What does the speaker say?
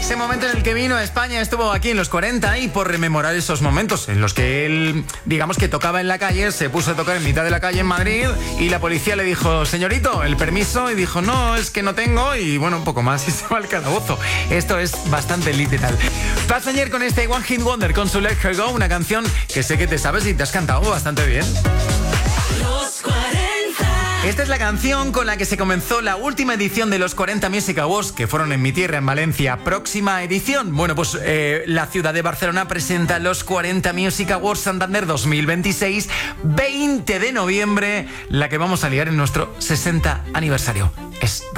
Ese momento en el que vino a España, estuvo aquí en los 40 y por rememorar esos momentos en los que él, digamos que tocaba en la calle, se puso a tocar en mitad de la calle en Madrid y la policía le dijo, señorito, el permiso, y dijo, no, es que no tengo, y bueno, un poco más y se va al calabozo. Esto es bastante literal. Passenger con este One Hit Wonder con su Let Her Go, una canción que sé que te sabes y te has cantado bastante bien. Los 40. Esta es la canción con la que se comenzó la última edición de los 40 Music Awards, que fueron en mi tierra, en Valencia. Próxima edición. Bueno, pues la ciudad de Barcelona presenta los 40 Music Awards Santander 2026, 20 de noviembre, la que vamos a liar en nuestro 60 aniversario. Es